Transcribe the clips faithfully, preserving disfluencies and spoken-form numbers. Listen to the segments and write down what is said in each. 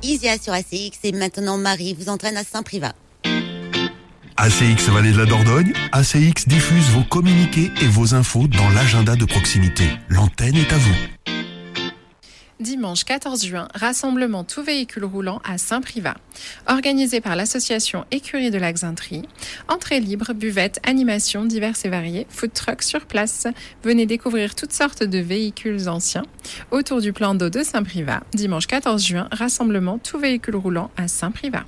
Isia sur A C X et maintenant Marie vous entraîne à Saint-Privat. A C X Vallée de la Dordogne, A C X diffuse vos communiqués et vos infos dans l'agenda de proximité. L'antenne est à vous. Dimanche quatorze juin, rassemblement tout véhicule roulant à Saint-Privat. Organisé par l'association Écurie de la Xainterie. Entrée libre, buvette, animation diverses et variées, food truck sur place. Venez découvrir toutes sortes de véhicules anciens. Autour du plan d'eau de Saint-Privat. Dimanche quatorze juin, rassemblement tout véhicule roulant à Saint-Privat.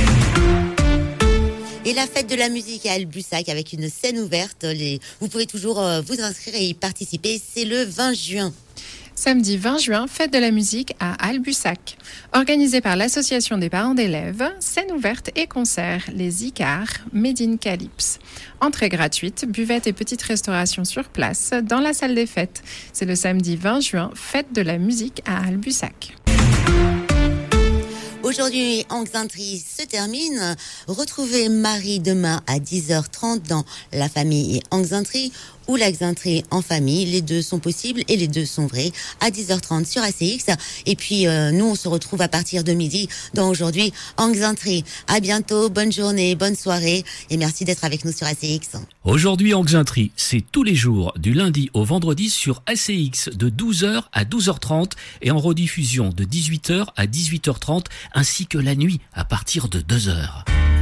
Et la fête de la musique à Albussac avec une scène ouverte. Les... Vous pouvez toujours euh, vous inscrire et y participer. C'est le vingt juin. Samedi vingt juin, fête de la musique à Albussac. Organisée par l'association des parents d'élèves, scène ouverte et concert, les Icars, Made in Calypse. Entrée gratuite, buvette et petite restauration sur place dans la salle des fêtes. C'est le samedi vingt juin, fête de la musique à Albussac. Aujourd'hui, en Xainterie se termine. Retrouvez Marie demain à dix heures trente dans La Famille en Xainterie ou La Xainterie en famille. Les deux sont possibles et les deux sont vrais à dix heures trente sur A C X. Et puis, euh, nous, on se retrouve à partir de midi dans Aujourd'hui en Xainterie. À bientôt, bonne journée, bonne soirée et merci d'être avec nous sur A C X. Aujourd'hui en Xainterie, c'est tous les jours du lundi au vendredi sur A C X de douze heures à douze heures trente et en rediffusion de dix-huit heures à dix-huit heures trente ainsi que la nuit à partir de deux heures.